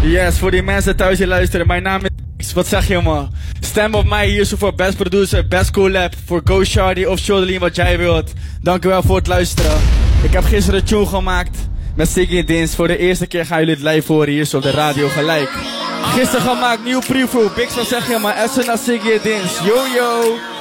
Yes, voor die mensen thuis die luisteren. Mijn naam is... Wat zeg je, man? Stem op mij hier zo voor best producer, best collab. Voor Go Shardy of Shodeline, wat jij wilt. Dankjewel voor het luisteren. Ik heb gisteren een tune gemaakt met Siggy Dins. Voor de eerste keer gaan jullie het live horen hier zo op de radio gelijk. Gisteren gemaakt, nieuw preview. Big wat zeg je, man? Essen naar Siggy Dins. Yo, yo.